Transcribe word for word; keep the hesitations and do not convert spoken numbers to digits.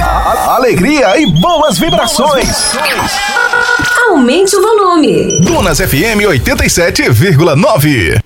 A- alegria e boas vibrações. Aumente o volume. Dunas F M oitenta e sete vírgula nove.